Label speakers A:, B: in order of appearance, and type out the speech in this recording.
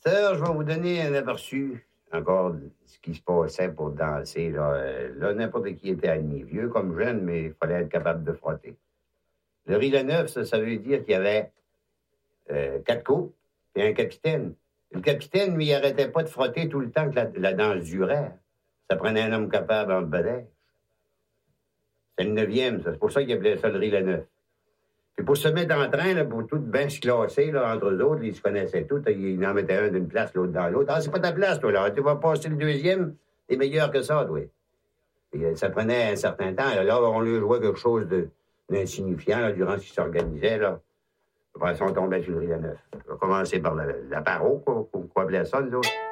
A: Sœur, je vais vous donner un aperçu encore de ce qui se passait pour danser. Là, n'importe qui était admis, vieux comme jeune, mais il fallait être capable de frotter. Le riz neuf, ça veut dire qu'il y avait 4 coupes et un capitaine. Le capitaine, lui, il arrêtait pas de frotter tout le temps que la danse durait. Ça prenait un homme capable en bedèche. C'est le 9e, ça. C'est pour ça qu'il appelait ça le riz neuf. Puis pour se mettre en train, là, pour tout bien se classer là, entre eux autres, ils se connaissaient tous. Ils en mettaient un d'une place, l'autre dans l'autre. Ah, c'est pas ta place, toi, là. Tu vas passer le 2e. T'es meilleur que ça, toi. Et, ça prenait un certain temps. Là, on lui jouait quelque chose d'insignifiant là, durant ce qui s'organisait. Là. Après ça, on tombait sur le riz neuf. On va commencer par la paro, quoi, qu'on appelait ça, nous autres.